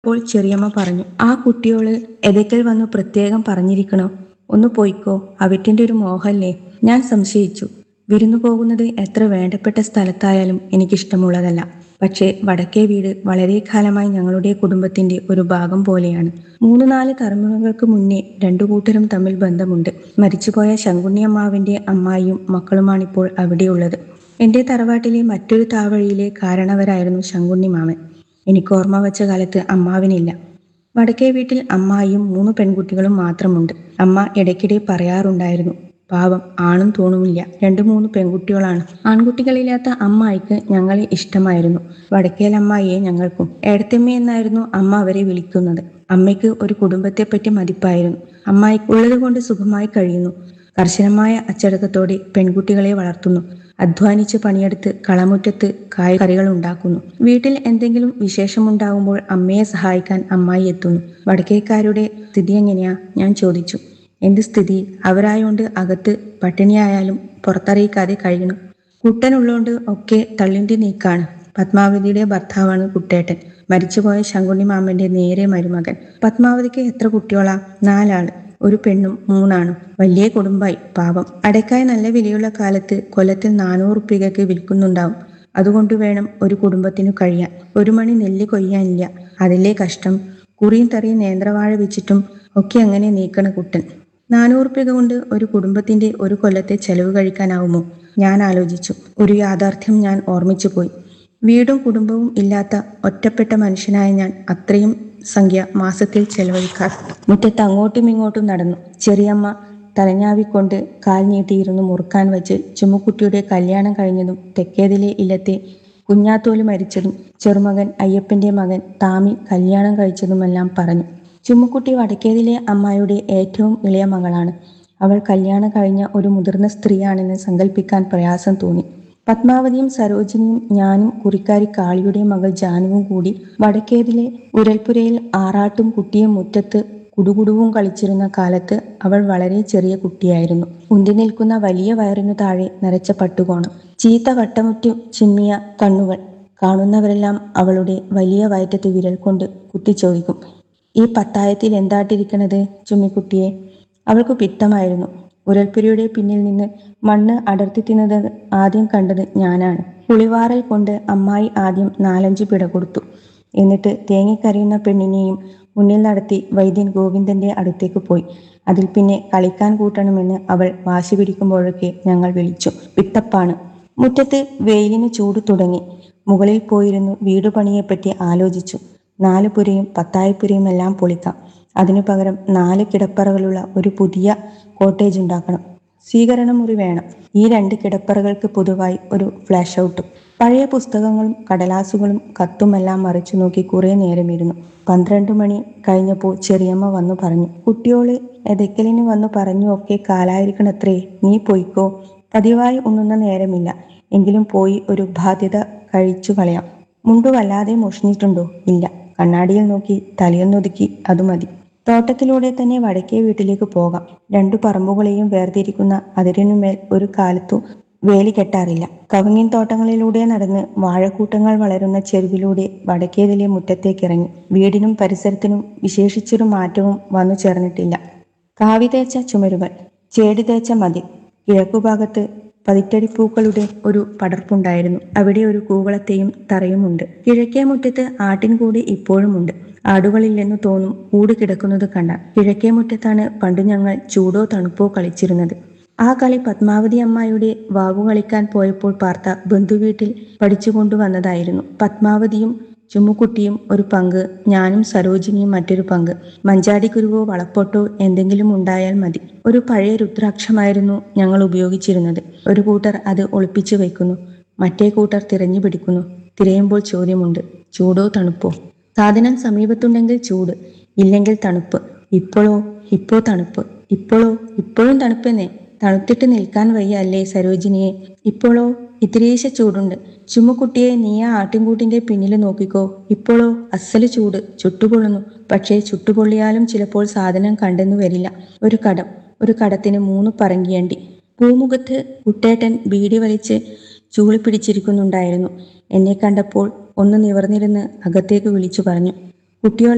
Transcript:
അപ്പോൾ ചെറിയമ്മ പറഞ്ഞു, ആ കുട്ടിയോള് എതയ്ക്കൽ വന്നു പ്രത്യേകം പറഞ്ഞിരിക്കണോ, ഒന്ന് പോയിക്കോ, അവറ്റിന്റെ ഒരു മോഹല്ലേ. ഞാൻ സംശയിച്ചു. വിരുന്നു പോകുന്നത് എത്ര വേണ്ടപ്പെട്ട സ്ഥലത്തായാലും എനിക്കിഷ്ടമുള്ളതല്ല. പക്ഷേ വടക്കേ വീട് വളരെ കാലമായി ഞങ്ങളുടെ കുടുംബത്തിന്റെ ഒരു ഭാഗം പോലെയാണ്. 3-4 തലമുറകൾക്ക് മുന്നേ രണ്ടു കൂട്ടരും തമ്മിൽ ബന്ധമുണ്ട്. മരിച്ചുപോയ ശങ്കുണ്ണിയമ്മാവിന്റെ അമ്മായിയും മക്കളുമാണിപ്പോൾ അവിടെയുള്ളത്. എന്റെ തറവാട്ടിലെ മറ്റൊരു താവഴിയിലെ കാരണവരായിരുന്നു ശങ്കുണ്ണി മാമൻ. എനിക്ക് ഓർമ്മ വച്ച കാലത്ത് അമ്മാവിനില്ല. വടക്കേ വീട്ടിൽ അമ്മായിയും 3 പെൺകുട്ടികളും മാത്രമുണ്ട്. അമ്മ ഇടയ്ക്കിടെ പറയാറുണ്ടായിരുന്നു, പാവം ആണും തൂണുമില്ല, 2-3 പെൺകുട്ടികളാണ്. ആൺകുട്ടികളില്ലാത്ത അമ്മായിക്ക് ഞങ്ങളെ ഇഷ്ടമായിരുന്നു. വടക്കേൽ അമ്മായിയെ ഞങ്ങൾക്കും. ഏടത്തമ്മ എന്നായിരുന്നു അമ്മ അവരെ വിളിക്കുന്നത്. അമ്മയ്ക്ക് ഒരു കുടുംബത്തെപ്പറ്റി മതിപ്പായിരുന്നു. അമ്മായിക്ക് ഉള്ളത് കൊണ്ട് സുഖമായി കഴിയുന്നു. കർശനമായ അച്ചടക്കത്തോടെ പെൺകുട്ടികളെ വളർത്തുന്നു. അധ്വാനിച്ച് പണിയെടുത്ത് കളമുറ്റത്ത് കായ്കറികൾ ഉണ്ടാക്കുന്നു. വീട്ടിൽ എന്തെങ്കിലും വിശേഷമുണ്ടാകുമ്പോൾ അമ്മയെ സഹായിക്കാൻ അമ്മായി എത്തുന്നു. വടക്കേക്കാരുടെ സ്ഥിതി എങ്ങനെയാ, ഞാൻ ചോദിച്ചു. എന്ത് സ്ഥിതി, അവരായോണ്ട് അകത്ത് പട്ടിണിയായാലും പുറത്തറിയിക്കാതെ കഴിയണം. കുട്ടനുള്ളോണ്ട് ഒക്കെ തള്ളിന്റെ നീക്കാണ്. പത്മാവതിയുടെ ഭർത്താവാണ് കുട്ടേട്ടൻ, മരിച്ചുപോയ ശങ്കുണ്ണി മാമന്റെ നേരെ മരുമകൻ. പത്മാവതിക്ക് എത്ര കുട്ടികളാ? 4 ആള്, ഒരു പെണ്ണും 3 ആണും. വലിയ കുടുംബായി. പാവം. അടയ്ക്കായി നല്ല വിലയുള്ള കാലത്ത് കൊല്ലത്തിൽ 400 ഉറുപ്പികയ്ക്ക് വിൽക്കുന്നുണ്ടാവും. അതുകൊണ്ട് വേണം ഒരു കുടുംബത്തിനു കഴിയാൻ. 1 മണി നെല്ല് കൊയ്യാനില്ല, അതിലെ കഷ്ടം. കുറിയും തറിയും നേന്ത്രവാഴ വെച്ചിട്ടും ഒക്കെ അങ്ങനെ നീക്കണ കുട്ടൻ. 400 ഉറുപ്പിക കൊണ്ട് ഒരു കുടുംബത്തിന്റെ ഒരു കൊല്ലത്തെ ചെലവ് കഴിക്കാനാവുമോ? ഞാൻ ആലോചിച്ചു. ഒരു യാഥാർത്ഥ്യം ഞാൻ ഓർമ്മിച്ചു പോയി. വീടും കുടുംബവും ഇല്ലാത്ത ഒറ്റപ്പെട്ട മനുഷ്യനായ ഞാൻ അത്രയും സംഖ്യ മാസത്തിൽ ചെലവഴിക്കാറ്. മുറ്റത്ത് അങ്ങോട്ടും ഇങ്ങോട്ടും നടന്നു. ചെറിയമ്മ തലഞ്ഞാവിക്കൊണ്ട് കാൽ നീട്ടിയിരുന്നു മുറുക്കാൻ വച്ച് ചുമ്മുക്കുട്ടിയുടെ കല്യാണം കഴിഞ്ഞതും തെക്കേതിലെ ഇല്ലത്തെ കുഞ്ഞാത്തോല് മരിച്ചതും ചെറുമകൻ അയ്യപ്പന്റെ മകൻ താമി കല്യാണം കഴിച്ചതുമെല്ലാം പറഞ്ഞു. ചുമ്മുക്കുട്ടി വടക്കേതിലെ അമ്മായിയുടെ ഏറ്റവും ഇളയ മകളാണ്. അവൾ കല്യാണം കഴിഞ്ഞ ഒരു മുതിർന്ന സ്ത്രീയാണെന്ന് സങ്കല്പിക്കാൻ പ്രയാസം തോന്നി. പത്മാവതിയും സരോജിനിയും ഞാനും കുറിക്കാരി കാളിയുടെ മകൾ ജാനുവും കൂടി വടക്കേതിലെ ഉരൽപ്പുരയിൽ ആറാട്ടും കുട്ടിയും മുറ്റത്ത് കുടുകുടുവും കളിച്ചിരുന്ന കാലത്ത് അവൾ വളരെ ചെറിയ കുട്ടിയായിരുന്നു. ഉന്തി നിൽക്കുന്ന വലിയ വയറിനു താഴെ നരച്ച പട്ടുകോണം, ചീത്ത വട്ടമുറ്റു ചിമ്മിയ കണ്ണുകൾ. കാണുന്നവരെല്ലാം അവളുടെ വലിയ വയറ്റത്ത് വിരൽ കൊണ്ട് കുത്തിച്ചോദിക്കും, ഈ പത്തായത്തിൽ എന്താട്ടിരിക്കണത് ചുമ്മിക്കുട്ടിയെ. അവൾക്ക് പിത്തമായിരുന്നു. ഉരൽപ്പുരയുടെ പിന്നിൽ നിന്ന് മണ്ണ് അടർത്തി തിന്നത് ആദ്യം കണ്ടത് ഞാനാണ്. പുളിവാറൽ കൊണ്ട് അമ്മായി ആദ്യം 4-5 പിട കൊടുത്തു. എന്നിട്ട് തേങ്ങിക്കരയുന്ന പെണ്ണിനെയും മുന്നിൽ നടത്തി വൈദ്യൻ ഗോവിന്ദന്റെ അടുത്തേക്ക് പോയി. അതിൽ പിന്നെ കളിക്കാൻ കൂട്ടണമെന്ന് അവൾ വാശി പിടിക്കുമ്പോഴൊക്കെ ഞങ്ങൾ വിളിച്ചു, പിത്തപ്പാണ്. മുറ്റത്ത് വെയിലിന് ചൂട് തുടങ്ങി. മുകളിൽ പോയിരുന്നു വീടുപണിയെപ്പറ്റി ആലോചിച്ചു. 4 പുരയും പത്തായപ്പുരയും എല്ലാം പൊളിക്കാം. അതിനു പകരം 4 കിടപ്പറകളുള്ള ഒരു പുതിയ കോട്ടേജ് ഉണ്ടാക്കണം. സ്വീകരണ മുറി വേണം. ഈ 2 കിടപ്പറകൾക്ക് പൊതുവായി ഒരു ഫ്ലാഷ് ഔട്ടും. പഴയ പുസ്തകങ്ങളും കടലാസുകളും കത്തുമെല്ലാം മറിച്ചു നോക്കി കുറെ നേരമിരുന്നു. 12 മണി കഴിഞ്ഞപ്പോൾ ചെറിയമ്മ വന്നു പറഞ്ഞു, കുട്ടിയോള് എതയ്ക്കലിന് വന്നു പറഞ്ഞു ഒക്കെ കാലായിരിക്കണത്രേ, നീ പോയിക്കോ. പതിവായി ഉണ്ണുന്ന നേരമില്ല, എങ്കിലും പോയി ഒരു ബാധ്യത കഴിച്ചു കളയാം. മുണ്ടു വല്ലാതെ മുഷിഞ്ഞിട്ടുണ്ടോ? ഇല്ല. കണ്ണാടിയിൽ നോക്കി തലയൊന്നൊതുക്കി, അതു മതി. തോട്ടത്തിലൂടെ തന്നെ വടക്കേ വീട്ടിലേക്ക് പോകാം. 2 പറമ്പുകളെയും വേർതിരിക്കുന്ന അതിരിനുമേൽ ഒരു കാലത്തു വേലി കെട്ടാറില്ല. കവുങ്ങിൻ തോട്ടങ്ങളിലൂടെ നടന്ന് വാഴക്കൂട്ടങ്ങൾ വളരുന്ന ചെരുവിലൂടെ വടക്കേതിലെ മുറ്റത്തേക്കിറങ്ങി. വീടിനും പരിസരത്തിനും വിശേഷിച്ചൊരു മാറ്റവും വന്നു ചേർന്നിട്ടില്ല. കാവി തേച്ച ചുമരുകൾ, ചേടി തേച്ച മതിൽ. കിഴക്കുഭാഗത്ത് പതിറ്റടിപ്പൂക്കളുടെ ഒരു പടർപ്പുണ്ടായിരുന്നു. അവിടെ ഒരു കൂവളത്തെയും തറയുമുണ്ട്. കിഴക്കേ മുറ്റത്ത് ആട്ടിൻകൂട് ഇപ്പോഴുമുണ്ട്. ആടുകളില്ലെന്നു തോന്നും കൂട് കിടക്കുന്നത് കണ്ടാൽ. കിഴക്കേ മുറ്റത്താണ് പണ്ടു ഞങ്ങൾ ചൂടോ തണുപ്പോ കളിച്ചിരുന്നത്. ആ കളി പത്മാവതി അമ്മായിയുടെ വാവു കളിക്കാൻ പോയപ്പോൾ പാർത്ത ബന്ധുവീട്ടിൽ പഠിച്ചുകൊണ്ടുവന്നതായിരുന്നു. പത്മാവതിയും ചുമ്മുക്കുട്ടിയും ഒരു പങ്ക്, ഞാനും സരോജിനിയും മറ്റൊരു പങ്ക്. മഞ്ചാടിക്കുരുവോ വളപ്പൊട്ടോ എന്തെങ്കിലും ഉണ്ടായാൽ മതി. ഒരു പഴയ രുദ്രാക്ഷമായിരുന്നു ഞങ്ങൾ ഉപയോഗിച്ചിരുന്നത്. ഒരു കൂട്ടർ അത് ഒളിപ്പിച്ചു വയ്ക്കുന്നു, മറ്റേ കൂട്ടർ തിരഞ്ഞു പിടിക്കുന്നു. തിരയുമ്പോൾ ചോദ്യമുണ്ട്, ചൂടോ തണുപ്പോ? സാധനം സമീപത്തുണ്ടെങ്കിൽ ചൂട്, ഇല്ലെങ്കിൽ തണുപ്പ്. ഇപ്പോഴോ? ഇപ്പോ തണുപ്പ്. ഇപ്പോഴോ? ഇപ്പോഴും തണുപ്പെന്നേ. തണുത്തിട്ട് നിൽക്കാൻ വയ്യ അല്ലേ സരോജിനിയെ? ഇപ്പോഴോ? ഇത്തിരീശ ചൂടുണ്ട്. ചുമ്മുക്കുട്ടിയെ, നീ ആ ആട്ടിൻകൂട്ടിന്റെ പിന്നിൽ നോക്കിക്കോ. ഇപ്പോഴോ? അസ്സല് ചൂട്, ചുട്ടുപൊള്ളുന്നു. പക്ഷേ ചുട്ടുപൊള്ളിയാലും ചിലപ്പോൾ സാധനം കണ്ടെന്നു വരില്ല. ഒരു കടത്തിന് 3 പറങ്കിയണ്ടി. പൂമുഖത്ത് കുട്ടേട്ടൻ ബീഡി വലിച്ച് ചൂളി പിടിച്ചിരിക്കുന്നുണ്ടായിരുന്നു. എന്നെ കണ്ടപ്പോൾ ഒന്ന് നിവർന്നിരുന്ന് അകത്തേക്ക് വിളിച്ചു പറഞ്ഞു, കുട്ടിയോളെ